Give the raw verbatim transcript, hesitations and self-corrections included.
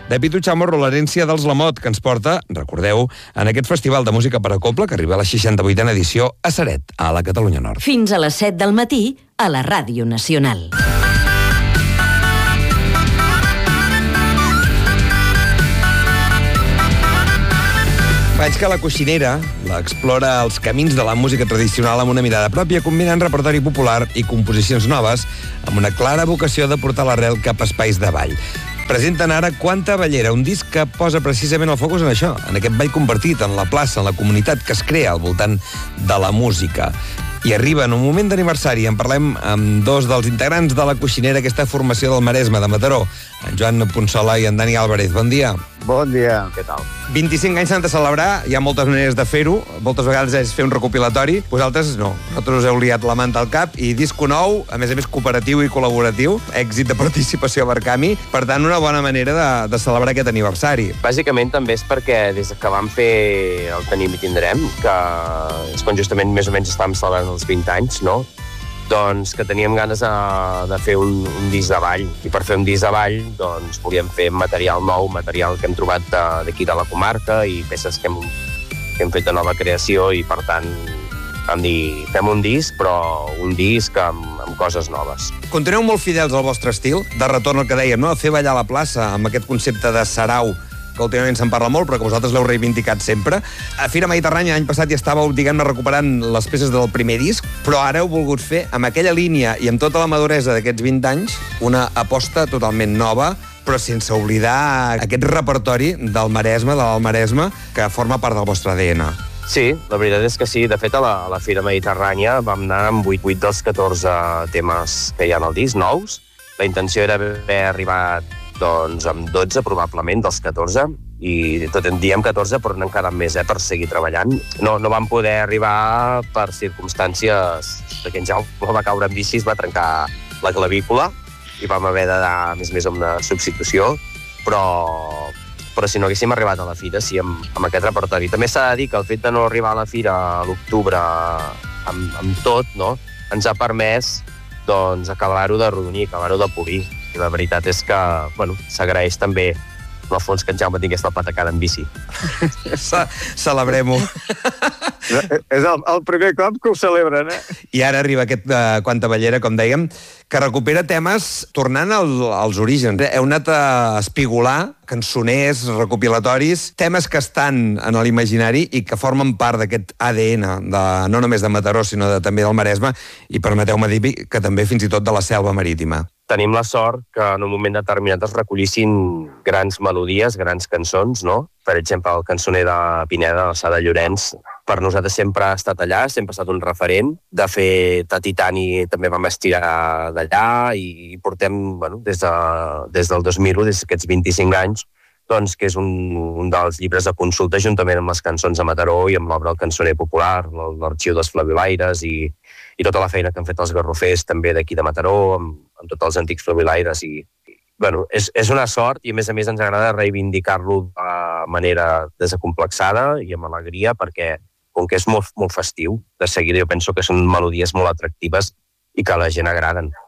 de Pitu Chamorro, l'herència dels Lamote, que ens porta, recordeu, en aquest festival de música per a coble que arriba a la seixanta-vuitena edició a Ceret, a la Catalunya Nord. Fins a les set del matí a la Ràdio Nacional. Faig que la coixinera l'explora els camins de la música tradicional amb una mirada pròpia, combinant repertori popular i composicions noves amb una clara vocació de portar l'arrel cap a espais de ball. Presenten ara Quanta Ballera, un disc que posa precisament el focus en això, en aquest ball convertit en la plaça, en la comunitat que es crea al voltant de la música. I arriba en un moment d'aniversari. En parlem amb dos dels integrants de la coixinera, aquesta formació del Maresme, de Mataró, en Joan Ponsola i en Dani Álvarez. Bon dia. Bon dia, què tal? vint-i-cinc anys s'han de celebrar, hi ha moltes maneres de fer-ho, moltes vegades és fer un recopilatori, vosaltres no. Vosaltres us heu liat la manta al cap i disco nou, a més a més cooperatiu i col·laboratiu, èxit de participació a Barcami, per tant una bona manera de, de celebrar aquest aniversari. Bàsicament també és perquè des que vam fer el Tenim i Tindrem, que és quan justament més o menys estàvem celebrant els vint anys, no? Doncs que teníem ganes de, de fer un, un disc de ball. I per fer un disc de ball doncs volíem fer material nou, material que hem trobat d'aquí de, de la comarca i peces que hem, que hem fet de nova creació i per tant vam dir, fem un disc, però un disc amb, amb coses noves. Continueu molt fidels al vostre estil, de retorn al que dèiem, no? A fer ballar a la plaça amb aquest concepte de sarau, que últimament se'n parla molt, però que vosaltres l'heu reivindicat sempre. A Fira Mediterrània l'any passat ja estàveu, diguem-ne, recuperant les peces del primer disc, però ara heu volgut fer, amb aquella línia i amb tota la maduresa d'aquests vint anys, una aposta totalment nova, però sense oblidar aquest repertori del Maresme, de l'Alt Maresme, que forma part del vostre A D N. Sí, la veritat és que sí. De fet, a la, a la Fira Mediterrània vam anar amb vuit, vuit dels catorze temes que hi ha en el disc, nous. La intenció era haver arribat doncs amb dotze, probablement, dels catorze, i tot en diem catorze, però n'han quedat més, eh, per seguir treballant. No, no vam poder arribar per circumstàncies que en Jaume va caure en bici, es va trencar la clavícula, i vam haver d'anar, a més a més, amb una substitució, però, però si no haguéssim arribat a la fira, sí, amb, amb aquest repertori. També s'ha de dir que el fet de no arribar a la fira a l'octubre amb, amb tot, no?, ens ha permès doncs, acabar-ho de rodonir, acabar-ho de polir. I la veritat és que, bueno, s'agraeix també en el fons que en Jaume tingués la patacada en bici. Celebrem-ho. És el, el primer cop que ho celebren, eh? I ara arriba aquest uh, Quanta Ballera, com dèiem, que recupera temes tornant al, als orígens. Eh? Heu anat a espigolar cançoners, recopilatoris, temes que estan en l'imaginari i que formen part d'aquest A D N, de, no només de Mataró, sinó de, també del Maresme, i permeteu-me dir que també fins i tot de la Selva Marítima. Tenim la sort que en un moment determinat es recollissin grans melodies, grans cançons, no? Per exemple, el cançoner de Pineda, el Sa de Llorenç, per nosaltres sempre ha estat allà, sempre ha estat un referent. De fet, a Titani també vam estirar d'allà i portem, bueno, des, de, des del dos mil u, des d'aquests vint-i-cinc anys, doncs que és un, un dels llibres de consulta juntament amb les cançons de Mataró i amb l'obra El Cançoner Popular, l'Arxiu dels Flabiolaires i, i tota la feina que han fet els garrofers també d'aquí de Mataró, amb, amb tots els antics flabiolaires i, i bueno, és, és una sort i a més a més ens agrada reivindicar-lo de manera desacomplexada i amb alegria perquè com que és molt, molt festiu de seguida jo penso que són melodies molt atractives i que a la gent agraden.